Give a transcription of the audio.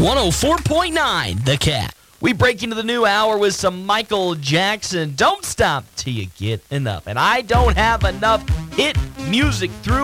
104.9 The Cat. We break into the new hour with some Michael Jackson. Don't stop till you get enough. And I don't have enough hit music through